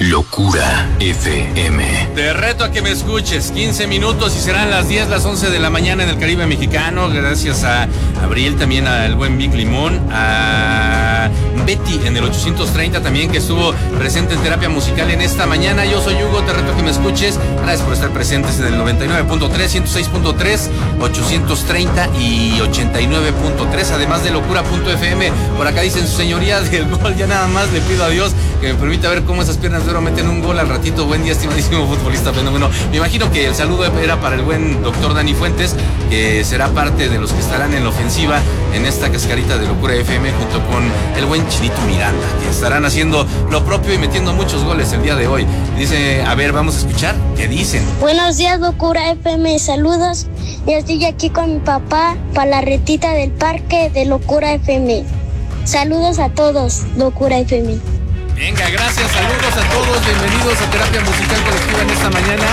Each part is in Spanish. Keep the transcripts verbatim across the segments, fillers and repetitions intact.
Locura F M. Te reto a que me escuches. quince minutos y serán las diez, las once de la mañana en el Caribe mexicano. Gracias a Abril, también al buen Vic Limón, a Betty en el ochocientos treinta también, que estuvo presente en terapia musical en esta mañana. Yo soy Hugo, te reto a que me escuches. Gracias por estar presentes en el noventa y nueve punto tres, ciento seis punto tres, ochocientos treinta y ochenta y nueve punto tres, además de locura punto f m. Por acá dicen su señoría del gol. Ya nada más le pido a Dios que me permita ver cómo esas piernas de oro meten un gol al ratito. Buen día, estimadísimo futbolista fenómeno. Me imagino que el saludo era para el buen doctor Dani Fuentes, que será parte de los que estarán en la ofensiva en esta cascarita de Locura F M, junto con el buen Chinito Miranda, que estarán haciendo lo propio y metiendo muchos goles el día de hoy. Dice, a ver, vamos a escuchar qué dicen. Buenos días, Locura F M, saludos. Ya estoy aquí con mi papá para la retita del parque de Locura F M. Saludos a todos, Locura F M. Venga, gracias, saludos a todos, bienvenidos a Terapia Musical Colectiva en esta mañana.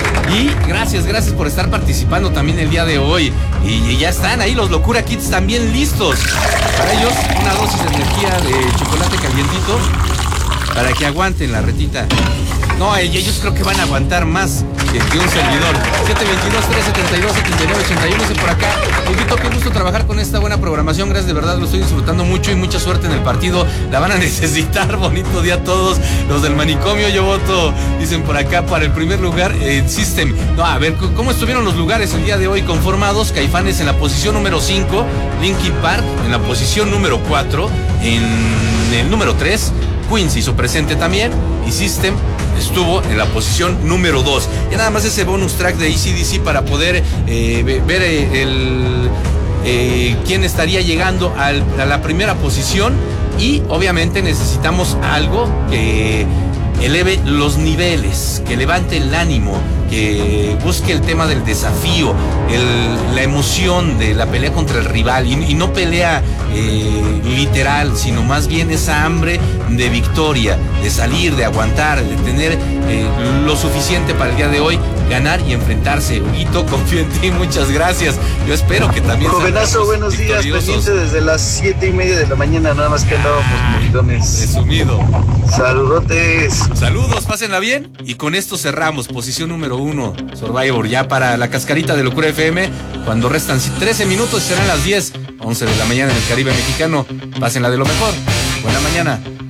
Y gracias, gracias por estar participando también el día de hoy. Y, y ya están ahí los Locura Kids también listos. Para ellos, una dosis de energía de chocolate calientito para que aguanten la retita. No, ellos creo que van a aguantar más que, que un servidor. siete veintidós, trescientos setenta y dos, setenta y nueve ochenta y uno, dice por acá. Poquito, qué gusto trabajar con esta buena programación. Gracias, de verdad, lo estoy disfrutando mucho y mucha suerte en el partido. La van a necesitar. Bonito día a todos. Los del manicomio, yo voto, dicen por acá, para el primer lugar, eh, System. No, a ver, ¿cómo estuvieron los lugares el día de hoy conformados? Caifanes en la posición número cinco, Linkin Park en la posición número cuatro, en el número tres, Queen se hizo presente también, y System estuvo en la posición número dos. Y nada más ese bonus track de A C D C para poder eh, ver eh, el eh, quién estaría llegando al, a la primera posición. Y obviamente necesitamos algo que eleve los niveles, que levante el ánimo, que busque el tema del desafío, el, la emoción de la pelea contra el rival, y, y no pelea eh, literal, sino más bien esa hambre de victoria, de salir, de aguantar, de tener eh, lo suficiente para el día de hoy ganar y enfrentarse. Huguito, confío en ti, muchas gracias. Yo espero que también Jovenazo, buenos días, pendiente desde las siete y media de la mañana, nada más que andábamos moridones. Resumido. Saludotes. Saludos, pásenla bien. Y con esto cerramos, posición número uno, Survivor, ya para la cascarita de Locura F M, cuando restan trece minutos, serán las diez, once de la mañana en el Caribe mexicano. Pásenla de lo mejor. Buena mañana.